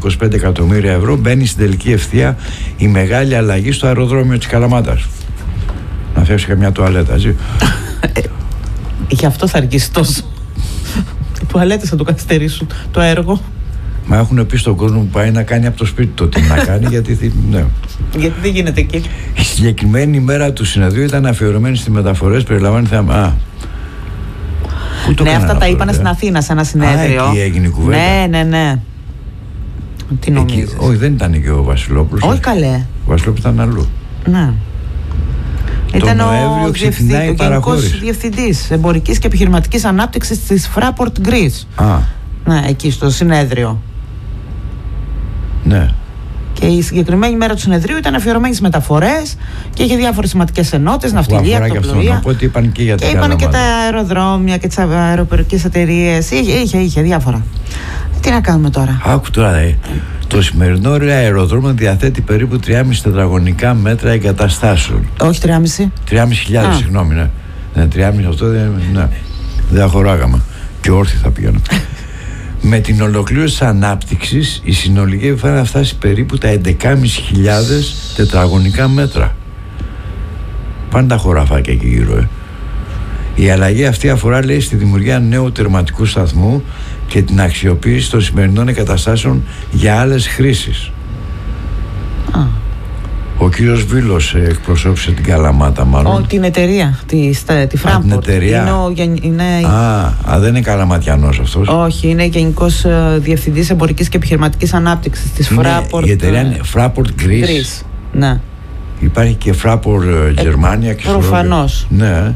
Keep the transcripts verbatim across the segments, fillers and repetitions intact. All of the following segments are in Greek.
είκοσι πέντε εκατομμύρια ευρώ, μπαίνει στην τελική ευθεία η μεγάλη αλλαγή στο αεροδρόμιο της Καλαμάτας. Να φτιάξει καμιά τουαλέτα, έτσι. Γι' αυτό θα αργήσει τόσο. Οι τουαλέτες θα το καθυστερήσουν το έργο. Μα έχουν πει στον κόσμο που πάει να κάνει από το σπίτι το τι να κάνει, γιατί, ναι. γιατί δεν γίνεται εκεί. Η συγκεκριμένη ημέρα του συνεδρίου ήταν αφιερωμένη στις μεταφορές, περιλαμβάνει θέμα. Α, ναι, αυτά τα είπανε στην Αθήνα σε ένα συνέδριο. Α, εκεί έγινε η κουβέντα. Ναι, ναι, ναι. Τι νομίζεις? Όχι, δεν ήταν και ο Βασιλόπουλος. Όχι, καλέ. Ο Βασιλόπουλος ήταν αλλού. Ναι. Το Ήταν Νοέμβριο ο, διευθυντή, ο Γενικός Διευθυντής Εμπορικής και Επιχειρηματικής Ανάπτυξης της Fraport Greece. Α. Ναι, εκεί στο συνέδριο. Ναι. Και η συγκεκριμένη μέρα του συνεδρίου ήταν αφιερωμένη στις μεταφορές και είχε διάφορες σημαντικές ενότητες, ναυτιλία, ακτοπλοεία. Οπότε είπαν και για την Και είπαν και τα αεροδρόμια και τις αεροπορικές εταιρείες. Είχε, είχε, είχε διάφορα. Τι να κάνουμε τώρα? Άκου τώρα, ε. Το σημερινό αεροδρόμιο διαθέτει περίπου τριακόσια τετραγωνικά μέτρα εγκαταστάσεων. Όχι τριακόσια. τριακόσιες χιλιάδες, συγγνώμη, ναι. Ναι, τριακόσια αυτό δεν. Ναι. Δεν χωράγαμε. Και όρθιοι θα πήγαιναν. Με την ολοκλήρωση της ανάπτυξης, η συνολική επιφάνεια θα φτάσει περίπου τα έντεκάμισι χιλιάδες τετραγωνικά μέτρα. Πάνε τα χωραφάκια εκεί γύρω, ε. Η αλλαγή αυτή αφορά, λέει, στη δημιουργία νέου τερματικού σταθμού και την αξιοποίηση των σημερινών εγκαταστάσεων για άλλες χρήσεις. Α. Ο κύριος Βίλος εκπροσώπησε την Καλαμάτα, μάλλον. Ο, την εταιρεία, τη, τη Fraport. Την εταιρεία. Είναι ο, είναι... Α, α, δεν είναι Καλαματιανός αυτός. Όχι, είναι Γενικός Διευθυντής Εμπορικής και Επιχειρηματικής Ανάπτυξης της Fraport. Η εταιρεία είναι Fraport Greece. Greece. Ναι. Υπάρχει και Fraport Γερμανία. Ε, προφανώς. Ναι.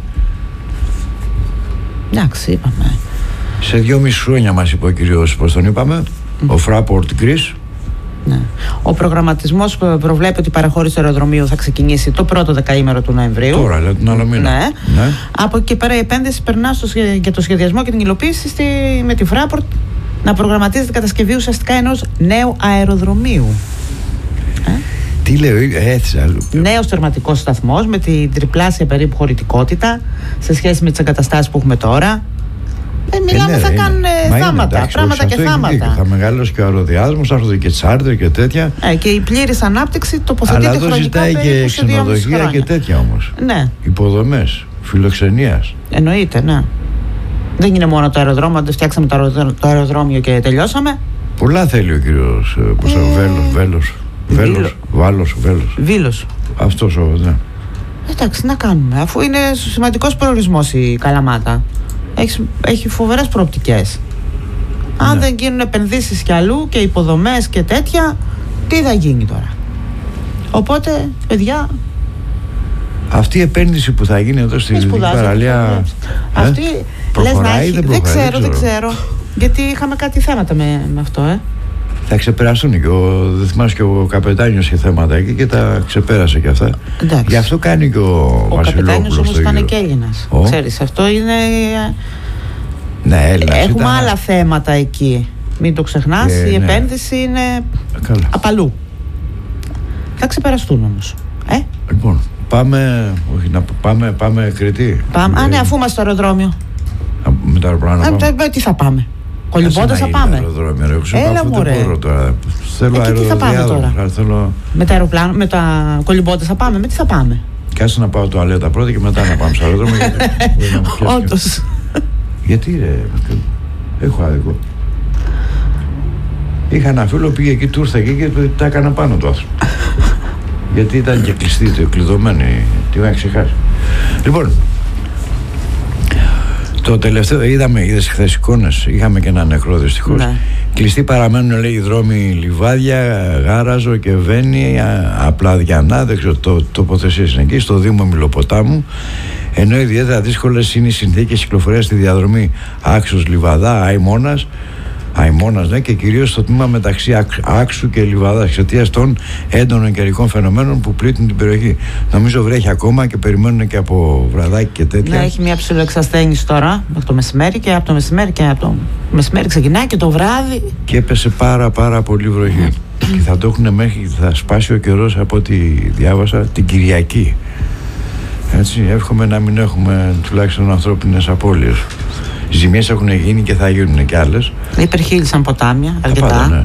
Εντάξει, είπαμε. Σε δυόμιση χρόνια μας είπε ο κύριος, πώς τον είπαμε, mm. ο Fraport Greece. Ναι. Ο προγραμματισμός προβλέπει ότι η παραχώρηση του αεροδρομίου θα ξεκινήσει το πρώτο δεκαήμερο του Νοεμβρίου. Τώρα, λέει, τον άλλο μήνα. Ναι. Ναι. Από εκεί και πέρα η επένδυση περνά στο, για το σχεδιασμό και την υλοποίηση στη, με τη Fraport να προγραμματίζεται η κατασκευή ουσιαστικά ενός νέου αεροδρομίου. Ε? Τι λέει, έτσι άλλο. Νέος τερματικός σταθμός με την τριπλάσια περίπου χωρητικότητα σε σχέση με τις εγκαταστάσεις που έχουμε τώρα. Ε, μιλάμε, ε, ναι, θα είναι. κάνουν Μα θάματα, εντάξει, πράγματα και θάματα. Θα μεγαλώσει και ο αεροδιάδρομος, θα έρθουν και τσάρτερ και τέτοια. Ε, και η πλήρης ανάπτυξη τοποθετείται χρονικά. Αλλά εδώ ζητάει και ξενοδοχεία και τέτοια όμως. Ναι. Υποδομές, φιλοξενίας. Εννοείται, ναι. Δεν είναι μόνο το αεροδρόμιο, δεν φτιάξαμε το αεροδρόμιο και τελειώσαμε. Πολλά θέλει ο κύριος ε... Βέλος, Βέλος. Βέλος, Βάλος, Βέλος. Βίλος. Αυτός ο, ναι. Εντάξει, να κάνουμε, αφού είναι σημαντικός προορισμός η Καλαμάτα. Έχει, έχει φοβερές προοπτικές. Ναι. Αν δεν γίνουν επενδύσεις κι αλλού και υποδομές και τέτοια, τι θα γίνει τώρα? Οπότε, παιδιά, αυτή η επένδυση που θα γίνει εδώ στη Δυτική Παραλία, ε? Αυτή, προχωράει, λες, να έχει, δεν, ξέρω, δεν ξέρω, γιατί είχαμε κάτι θέματα με, με αυτό, ε. Θα ξεπεραστούν και ο, δεν θυμάσαι, και ο καπετάνιος είχε θέματα εκεί και τα ξεπέρασε και αυτά. Εντάξει. Γι' αυτό κάνει και ο, ο Βασιλόπουλος. Ο καπετάνιος όμως ήταν και Έλληνας. Oh. Ξέρεις, αυτό είναι... Ναι, Έλληνας. Έχουμε ήταν... άλλα θέματα εκεί. Μην το ξεχνάς, και, η ναι. επένδυση είναι Καλά. απαλού. Θα ξεπεραστούν όμως. Ε? Λοιπόν, πάμε, όχι, να πάμε, πάμε Κρήτη. Πάμε. Α, ναι, αφού είμαστε στο αεροδρόμιο. Με το αεροπλάνο Α, πάμε. Τι θα πάμε? Κολυμπώντας θα πάμε. Έλα μωρέ. Θέλω Εκεί τι θα πάμε τώρα? Θέλω... Με τα αεροπλάνα, με τα κολυμπώντας θα πάμε, με τι θα πάμε? Κάτσε να πάω τουαλέτα πρώτα και μετά να πάμε στο αεροδρόμιο. Όντως. Γιατί ρε, έχω άδικο. Είχα ένα φίλο, πήγε εκεί, του ήρθε εκεί και τα έκανα πάνω του άνθρωπο. Γιατί ήταν και κλειστή, το κλειδωμένη, τι είχα ξεχάσει. Λοιπόν, το τελευταίο, είδαμε, είδες χθες εικόνες, είχαμε και ένα νεκρό δυστυχώς. Ναι. Κλειστοί παραμένουν, λέει, οι δρόμοι Λιβάδια, Γάραζο και Βέννη, Απλαδιανά, δεν ξέρω, το, τοποθεσίες είναι εκεί, στο Δήμο Μιλοποτάμου. Ενώ ιδιαίτερα δύσκολες είναι οι συνθήκες κυκλοφορίας στη διαδρομή Άξος Λιβαδά, Αημώνας, Αημώνας, ναι, και κυρίως στο τμήμα μεταξύ Άξου και Λιβαδά, εξαιτίας των έντονων καιρικών φαινομένων που πλήττουν την περιοχή. Νομίζω βρέχει ακόμα και περιμένουν και από βραδάκι και τέτοια. Ναι, έχει μια ψιλοεξασθένηση τώρα μέχρι το μεσημέρι, και από το μεσημέρι και από το μεσημέρι ξεκινάει και το βράδυ. Και έπεσε πάρα πάρα πολύ βροχή. Και θα το έχουν μέχρι, θα σπάσει ο καιρός από ό,τι διάβασα την Κυριακή. Έτσι, εύχομαι να μην έχουμε τουλάχιστον ανθρώπινες απώλειες. Οι ζημιές έχουν γίνει και θα γίνουν κι άλλες. Υπερχείλησαν ποτάμια, αρκετά. Πάντα, ναι.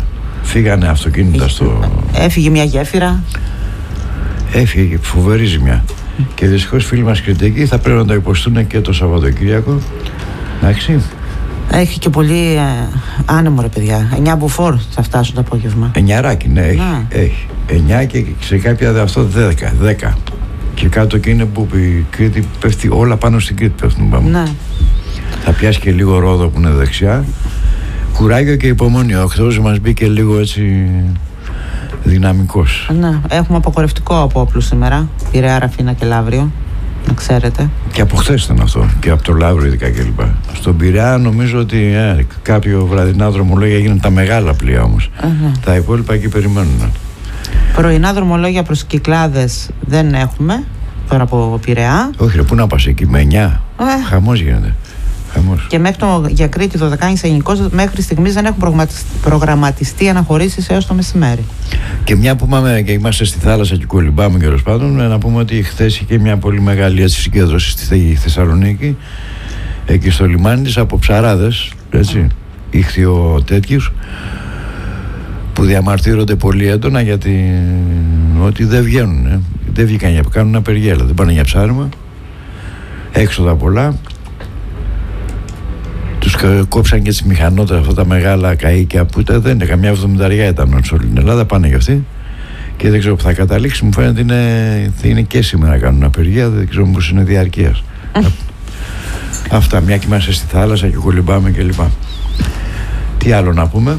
Φύγανε αυτοκίνητα στο... Έφυγε μια γέφυρα. Έφυγε, φοβερή ζημιά. Mm. Και δυστυχώς φίλοι μας κριτικοί θα πρέπει να το υποστούν και το Σαββατοκύριακο. Εντάξει. Έχει και πολύ ε, άνεμο, ρε παιδιά. εννιά μποφόρ θα φτάσουν το απόγευμα. Εννιαράκι, ναι, έχει. έχει. εννιά και σε κάποια αυτό δέκα. δέκα. Και κάτω και είναι που η Κρήτη πέφτει, όλα πάνω στην Κρήτη πέφτουν. Πάμε. Ναι. Θα πιάσει και λίγο Ρόδο που είναι δεξιά. Κουράγιο και υπομονή. Ο εχθρός μας μπήκε λίγο έτσι δυναμικός. Ναι, έχουμε απογορευτικό από όπλους σήμερα. Πειραιά, Ραφίνα και Λαύριο. Να ξέρετε. Και από χθες ήταν αυτό. Και από το Λαύριο ειδικά κλπ. Στον Πειραιά νομίζω ότι ε, κάποιο βραδινά δρομολόγια έγιναν τα μεγάλα πλοία όμως. Uh-huh. Τα υπόλοιπα εκεί περιμένουν. Πρωινά δρομολόγια προς Κυκλάδες δεν έχουμε. Τώρα από Πειραιά. Όχι, ρε, πού να πας εκεί, με εννιά. Uh. Χαμός γίνεται. Χαμός. Και μέχρι το, για Κρήτη το Δωδεκάνησα γενικώς μέχρι στιγμής δεν έχουν προγραμματιστεί αναχωρήσεις έως το μεσημέρι. Και μια που πάμε και είμαστε στη θάλασσα και κολυμπάμε τέλος πάντων, να πούμε ότι χθες είχε μια πολύ μεγάλη έτσι, συγκέντρωση στη Θεσσαλονίκη, εκεί στο λιμάνι της, από ψαράδες, έτσι, ήχθιο τέτοιους, που διαμαρτύρονται πολύ έντονα γιατί ότι δεν βγαίνουν, ε. δεν βγήκαν για κάνουν απεργία, δεν πάνε για ψάρεμα, έξοδα πολλά. Τους κόψαν και τις μηχανότρα αυτά τα μεγάλα καΐκια που ήταν, δεν είναι καμιά εβδομηνταριά ήταν σε όλη την Ελλάδα, πάνε για αυτοί και δεν ξέρω που θα καταλήξει. Μου φαίνεται είναι, είναι και σήμερα να κάνουν απεργία, δεν ξέρω πως είναι διαρκείας. Αυτά, μια και είμαστε στη θάλασσα και κολυμπάμε και λοιπά. Τι άλλο να πούμε?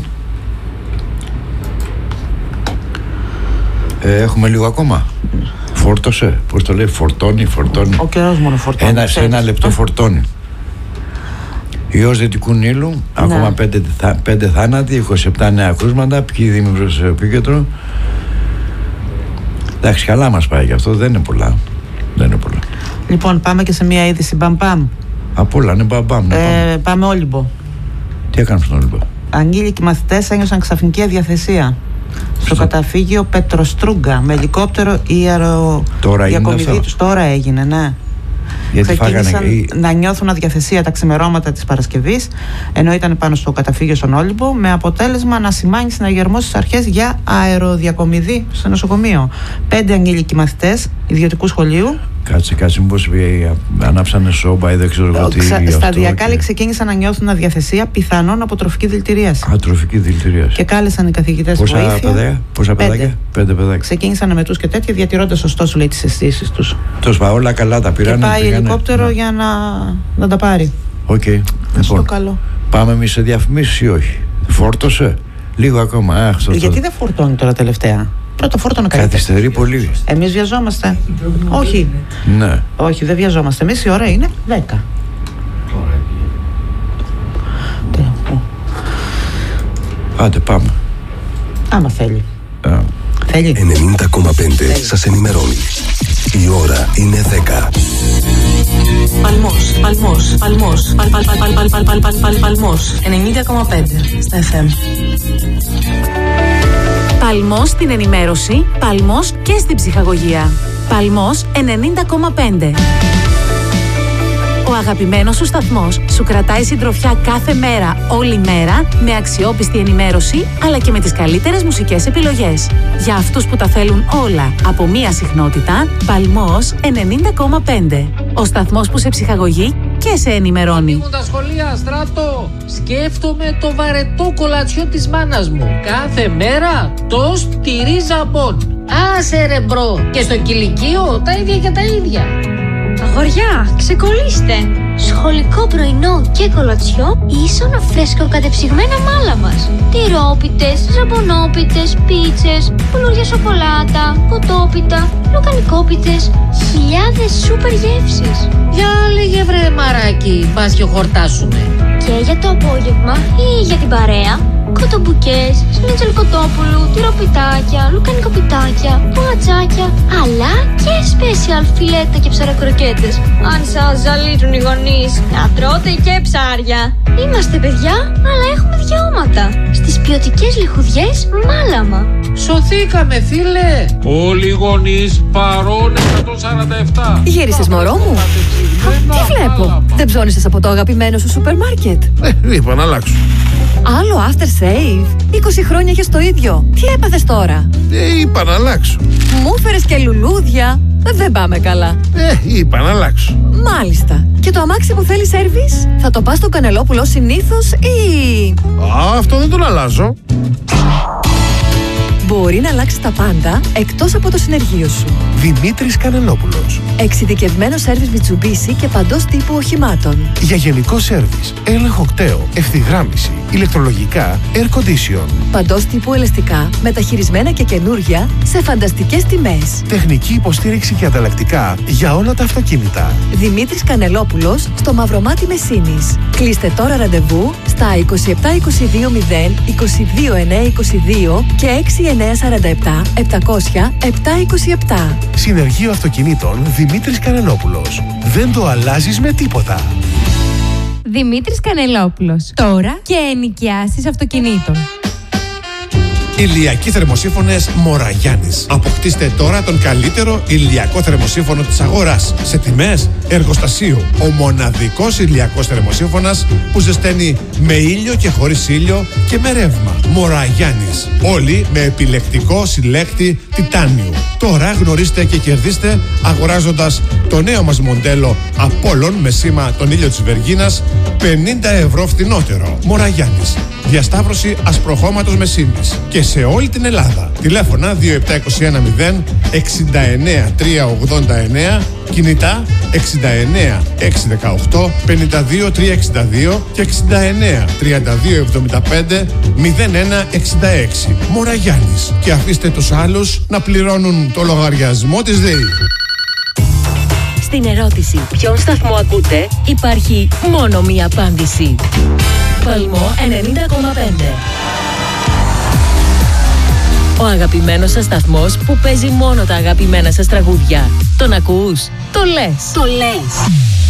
Ε, έχουμε λίγο ακόμα. Φόρτωσε, πώς το λέει, φορτώνει, φορτώνει. Ο καιρός μόνο φορτώνει. Ένα, σε ένα λεπτό φορτώνει. Ιός Δυτικού Νείλου, ναι. ακόμα πέντε, θα, πέντε θάνατοι, είκοσι επτά νέα κρούσματα, ποιοι δήμοι προς το επίκεντρο. Εντάξει, καλά μας πάει και αυτό, δεν είναι πολλά. Δεν είναι πολλά. Λοιπόν, πάμε και σε μια είδηση μπαμπαμ. Από όλα, είναι μπαμπαμ. Ναι, ε, πάμε. πάμε Όλυμπο. Τι έκαναν στον Όλυμπο? Αγγείλικοι μαθητές ένιωσαν ξαφνική αδιαθεσία στο καταφύγιο Πετροστρούγκα με ελικόπτερο ή αεροδιακομιδή τους. Τώρα έγινε, ναι. Γιατί ξεκίνησαν φάγανε... να νιώθουν αδιαθεσία τα ξημερώματα της Παρασκευής, ενώ ήταν πάνω στο καταφύγιο στον Όλυμπο, με αποτέλεσμα να σημάνει συναγερμό στις αρχές για αεροδιακομιδή στο νοσοκομείο. Πέντε αγγείλικοι μαθητές ιδιωτικού σχολείου. Κάτσε, κάτσε, μήπως ανάψανε σόμπα ή δεν ξέρω τι. Ξα, σταδιακά και... ξεκίνησαν να νιώθουν αδιαθεσία, πιθανόν από τροφική δηλητηρίαση. Α, τροφική δηλητηρίαση. Και κάλεσαν οι καθηγητές πόσα βοήθεια. Παιδάκια, πόσα Πέντε. παιδάκια? Πέντε παιδάκια. Ξεκίνησαν με μετούς και τέτοια, διατηρώντας ωστόσο λέει τις αισθήσεις τους. Τόσο πάει, όλα καλά τα πήραν. Και πάει ελικόπτερο ναι. για να, να τα πάρει. Οκ. Okay. Λοιπόν, καλό. Πάμε εμείς σε διαφημίσεις ή όχι? Φόρτωσε. Λίγο ακόμα. Α, αυτό, γιατί δεν φορτώνει τώρα τελευταία? Πρώτο φόρτωνο καλύτερα. Καθυστερεί πολύ. Εμείς βιαζόμαστε. Όχι. Ναι. Όχι, δεν βιαζόμαστε. Εμείς η ώρα είναι δέκα. Άντε πάμε. Άμα θέλει. Α. Θέλει. ενενήντα κόμμα πέντε σας ενημερώνει. Η ώρα είναι δέκα. Παλμός, Παλμός, Παλμός, Παλ, Παλ, Παλ, Παλ, Παλ, Παλ, Παλ, Παλ, Παλ, Παλμός, ενενήντα κόμμα πέντε στα εφ εμ. Παλμός στην ενημέρωση, Παλμός και στην ψυχαγωγία. Παλμός ενενήντα κόμμα πέντε. Ο αγαπημένος σου σταθμός σου κρατάει συντροφιά κάθε μέρα, όλη μέρα, με αξιόπιστη ενημέρωση, αλλά και με τις καλύτερες μουσικές επιλογές. Για αυτούς που τα θέλουν όλα από μία συχνότητα, Παλμός ενενήντα κόμμα πέντε. Ο σταθμός που σε ψυχαγωγεί και σε ενημερώνει. Ήμουν τα σχολεία, Στράτο. Σκέφτομαι το βαρετό κολατσιό της μάνας μου. Κάθε μέρα τοστ τυρί ζαμπόν. Άσε ρε μπρο. Και στο κηλικείο τα ίδια και τα ίδια. Αγοριά, ξεκολλήστε! Σχολικό πρωινό και κολατσιό ίσονα φρέσκο κατεψυγμένα μάλα μας. Τυρόπιτες, ζαμπονόπιτες, πίτσες, κουλουριά σοκολάτα, κοτόπιτα, λουκανικόπιτες, χιλιάδες σούπερ γεύσεις. Για λέγε βρε μαράκι, μπας και χορτάσουμε. Και για το απόγευμα ή για την παρέα, κοτομπουκές, σνίτσελ κοτόπουλου, τυροπιτάκια, λουκανικοπιτάκια, πουγατσάκια, αλλά και special φιλέτα και ψαρακροκέτες. Αν σας ζαλίζουν οι γονείς, να τρώτε και ψάρια. Είμαστε παιδιά, αλλά έχουμε δικαιώματα. Στις ποιοτικές λιχουδιές Μάλαμα. Σωθήκαμε φίλε. Όλοι οι γονείς παρόν εκατόν σαράντα επτά. Γύρισες μωρό μου? Τι βλέπω? Δεν ψώνισες από το αγαπημένο σου σούπερ μάρκετ? Ε, είπα να αλλάξω. Άλλο after save. είκοσι χρόνια έχεις το ίδιο. Τι έπαθες τώρα? Ε, είπα να αλλάξω. Μου έφερες και λουλούδια. Δεν πάμε καλά. Ε, είπα να αλλάξω. Μάλιστα. Και το αμάξι που θέλει σέρβις, θα το πας στο Κανελόπουλο συνήθως ή... Α, αυτό δεν τον αλλάζω. Μπορεί να αλλάξει τα πάντα εκτός από το συνεργείο σου. Δημήτρης Κανελόπουλος. Εξειδικευμένο σέρβις Mitsubishi και παντός τύπου οχημάτων. Για γενικό σέρβις, έλεγχο κταίο, ευθυγράμμιση, ηλεκτρολογικά, air condition. Παντός τύπου ελαστικά, μεταχειρισμένα και καινούρια, σε φανταστικές τιμές. Τεχνική υποστήριξη και ανταλλακτικά για όλα τα αυτοκίνητα. Δημήτρης Κανελόπουλος, στο Μαυρομάτι Μεσίνης. Κλείστε τώρα ραντεβού στα είκοσι επτά είκοσι δύο μηδέν είκοσι δύο εννιά είκοσι δύο και έξι εννιά τέσσερα επτά επτακόσια επτά είκοσι επτά. Συνεργείο αυτοκινήτων Δημήτρης Κανελόπουλος. Δεν το αλλάζεις με τίποτα. Δημήτρης Κανελόπουλος. Τώρα και ενοικιάσεις αυτοκινήτων. Ηλιακοί θερμοσύφωνες Μοραγιάννης. Αποκτήστε τώρα τον καλύτερο ηλιακό θερμοσύφωνο της αγοράς σε τιμές εργοστασίου. Ο μοναδικός ηλιακός θερμοσύφωνας που ζεσταίνει με ήλιο και χωρίς ήλιο και με ρεύμα. Μοραγιάννης. Όλοι με επιλεκτικό συλλέκτη τιτάνιου. Τώρα γνωρίστε και κερδίστε αγοράζοντας το νέο μας μοντέλο Απόλλων με σήμα τον ήλιο της Βεργίνας πενήντα ευρώ φθηνότερο. Μοραγιάννης. Διασταύρωση ασπροχώματος Μεσίνης και σε όλη την Ελλάδα. Τηλέφωνα δύο επτά είκοσι ένα μηδέν εξήντα εννιά τριακόσια ογδόντα εννιά, κινητά εξήντα εννιά εξακόσια δεκαοκτώ πενήντα δύο τριακόσια εξήντα δύο και εξήντα εννιά τριάντα δύο εβδομήντα πέντε μηδέν ένα εξήντα έξι. Μοραγιάννης. Και αφήστε τους άλλους να πληρώνουν το λογαριασμό της ΔΕΗ. Στην ερώτηση ποιον σταθμό ακούτε, υπάρχει μόνο μία απάντηση. Παλμό ενενήντα κόμμα πέντε. Ο αγαπημένος σας σταθμός που παίζει μόνο τα αγαπημένα σας τραγούδια. Τον ακούς? Το λες. Το λες.